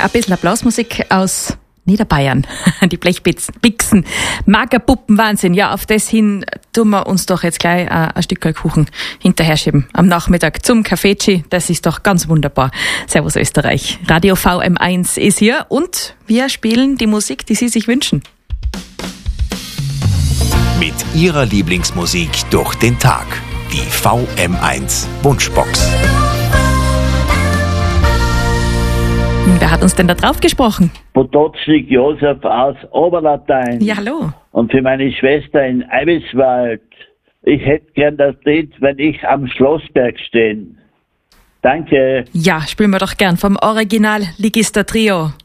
ein bisschen Applausmusik aus Niederbayern. Die Blechbixen. Magerpuppen, Wahnsinn. Ja, auf das hin tun wir uns doch jetzt gleich ein Stück Kuchen hinterher schieben. Am Nachmittag zum Kaffeetschi. Das ist doch ganz wunderbar. Servus Österreich. Radio VM1 ist hier und wir spielen die Musik, die Sie sich wünschen. Mit Ihrer Lieblingsmusik durch den Tag. Die VM1 Wunschbox. Wer hat uns denn da drauf gesprochen? Potocznik Josef aus Oberlatein. Ja, hallo. Und für meine Schwester in Eiviswald. Ich hätte gern das Lied, wenn ich am Schlossberg stehe. Danke. Ja, spielen wir doch gern vom Original Ligister Trio.